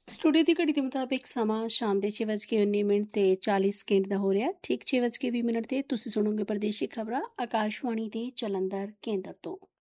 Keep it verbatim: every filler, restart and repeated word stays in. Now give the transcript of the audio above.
Studio ਦੀ ਘੜੀ ਦੇ ਮੁਤਾਬਿਕ ਸਮਾਂ ਸ਼ਾਮ ਦੇ ਛੇ ਵੱਜ ਕੇ ਉੱਨੀ ਮਿੰਟ ਤੇ ਚਾਲੀ ਸਕਿੰਟ ਦਾ ਹੋ ਰਿਹਾ। ਠੀਕ ਛੇ ਵੱਜ ਕੇ ਵੀਹ ਮਿੰਟ ਤੇ ਤੁਸੀਂ ਸੁਣੋਗੇ ਪ੍ਰਦੇਸ਼ੀ ਖਬਰਾਂ ਆਕਾਸ਼ਵਾਣੀ ਦੇ ਜਲੰਧਰ ਕੇਂਦਰ ਤੋਂ।